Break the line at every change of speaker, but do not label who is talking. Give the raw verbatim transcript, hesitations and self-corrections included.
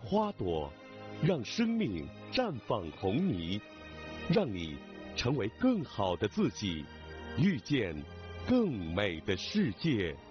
花朵，让生命绽放红霓，让你成为更好的自己，遇见更美的世界。